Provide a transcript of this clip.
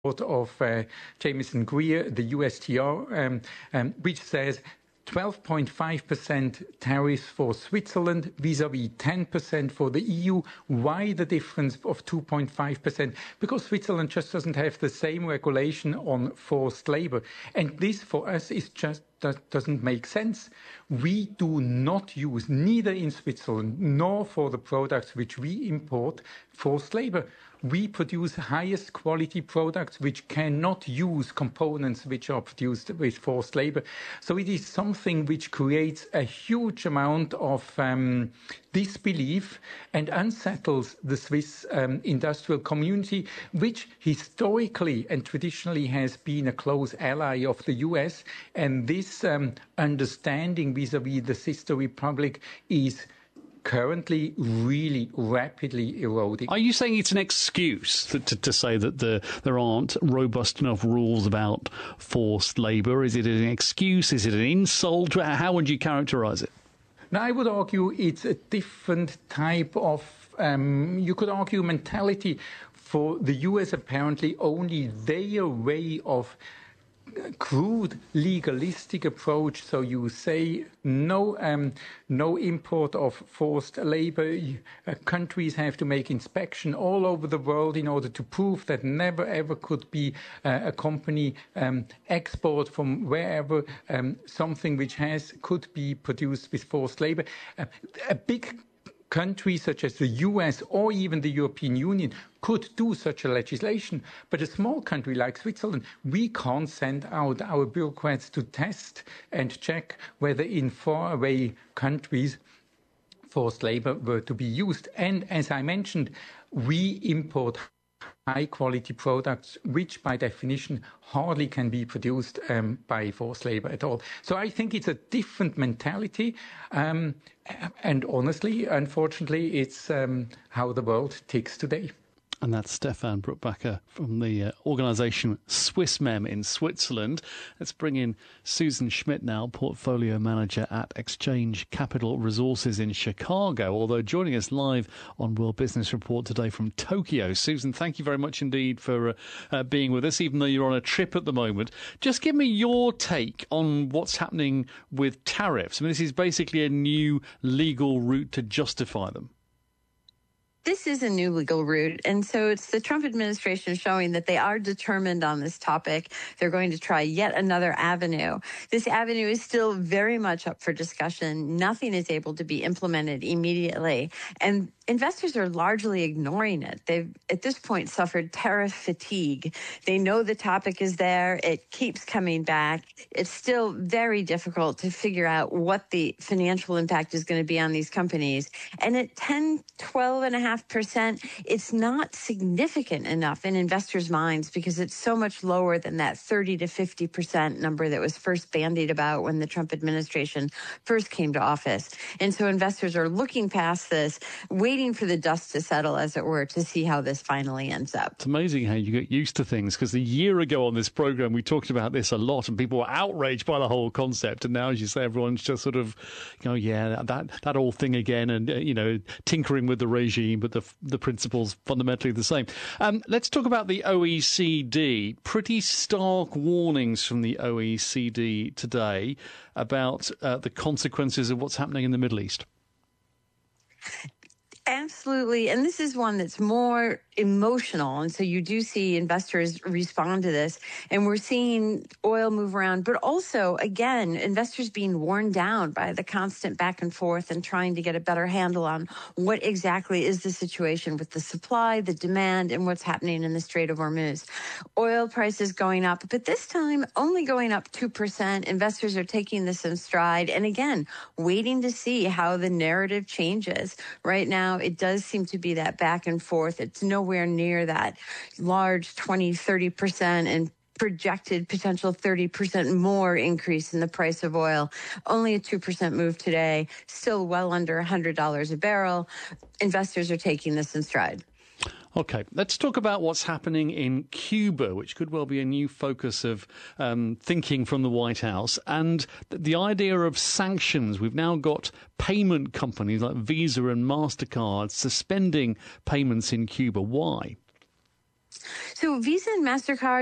of Jameson Greer, the USTR, which says 12.5% tariffs for Switzerland vis-à-vis 10% for the EU. Why the difference of 2.5%? Because Switzerland just doesn't have the same regulation on forced labor. And this for us is just that doesn't make sense. We do not use, neither in Switzerland nor for the products which we import, forced labor. We produce highest quality products which cannot use components which are produced with forced labor. So it is something which creates a huge amount of disbelief and unsettles the Swiss industrial community, which historically and traditionally has been a close ally of the US. And this understanding vis-à-vis the sister republic is currently really rapidly eroding. Are you saying it's an excuse to say that there aren't robust enough rules about forced labour? Is it an excuse? Is it an insult? How would you characterise it? Now, I would argue it's a different type of, you could argue, mentality. For the US, apparently only their way of crude legalistic approach. So you say no import of forced labor. Countries have to make inspection all over the world in order to prove that never ever could be a company export from wherever something which could be produced with forced labor. A big country such as the US or even the European Union could do such a legislation. But a small country like Switzerland, we can't send out our bureaucrats to test and check whether in faraway countries forced labor were to be used. And as I mentioned, we import high-quality products, which by definition hardly can be produced by forced labor at all. So I think it's a different mentality. And honestly, unfortunately, it's how the world ticks today. And that's Stefan Bruckbacher from the organisation Swissmem in Switzerland. Let's bring in Susan Schmidt now, Portfolio Manager at Exchange Capital Resources in Chicago, although joining us live on World Business Report today from Tokyo. Susan, thank you very much indeed for being with us, even though you're on a trip at the moment. Just give me your take on what's happening with tariffs. I mean, this is basically a new legal route to justify them. This is a new legal route, and so it's the Trump administration showing that they are determined on this topic. They're going to try yet another avenue. This avenue is still very much up for discussion. Nothing is able to be implemented immediately, and investors are largely ignoring it. They've, at this point, suffered tariff fatigue. They know the topic is there. It keeps coming back. It's still very difficult to figure out what the financial impact is going to be on these companies. And at 10, 12.5%, it's not significant enough in investors' minds because it's so much lower than that 30 to 50% number that was first bandied about when the Trump administration first came to office. And so investors are looking past this, waiting for the dust to settle, as it were, to see how this finally ends up. It's amazing how you get used to things, because a year ago on this program, we talked about this a lot and people were outraged by the whole concept. And now, as you say, everyone's just sort of, yeah, that old thing again, and, tinkering with the regime, but the principle's fundamentally the same. Let's talk about the OECD. Pretty stark warnings from the OECD today about the consequences of what's happening in the Middle East. Absolutely. And this is one that's more emotional. And so you do see investors respond to this. And we're seeing oil move around, but also, again, investors being worn down by the constant back and forth and trying to get a better handle on what exactly is the situation with the supply, the demand, and what's happening in the Strait of Hormuz. Oil prices going up, but this time only going up 2%. Investors are taking this in stride. And again, waiting to see how the narrative changes. Right now, it does seem to be that back and forth. It's nowhere near that large 20, 30% and projected potential 30% more increase in the price of oil. Only a 2% move today, still well under $100 a barrel. Investors are taking this in stride. OK, let's talk about what's happening in Cuba, which could well be a new focus of thinking from the White House. And the idea of sanctions. We've now got payment companies like Visa and MasterCard suspending payments in Cuba. Why? So Visa and MasterCard